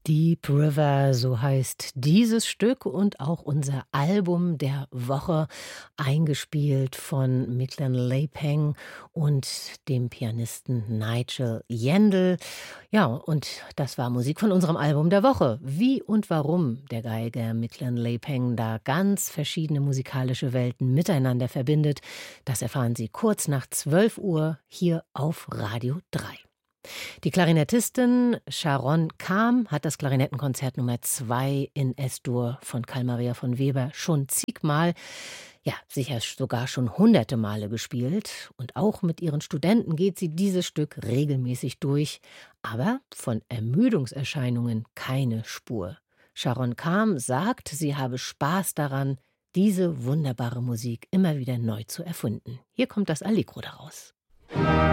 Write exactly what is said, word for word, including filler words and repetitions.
Deep River, so heißt dieses Stück und auch unser Album der Woche, eingespielt von Miglen Leipeng und dem Pianisten Nigel Yandell. Ja, und das war Musik von unserem Album der Woche. Wie und warum der Geiger Miglen Leipeng da ganz verschiedene musikalische Welten miteinander verbindet, das erfahren Sie kurz nach zwölf Uhr hier auf Radio drei. Die Klarinettistin Sharon Kam hat das Klarinettenkonzert Nummer zwei in S-Dur von Carl Maria von Weber schon zigmal, ja, sicher sogar schon hunderte Male gespielt. Und auch mit ihren Studenten geht sie dieses Stück regelmäßig durch. Aber von Ermüdungserscheinungen keine Spur. Sharon Kam sagt, sie habe Spaß daran, diese wunderbare Musik immer wieder neu zu erfinden. Hier kommt das Allegro daraus.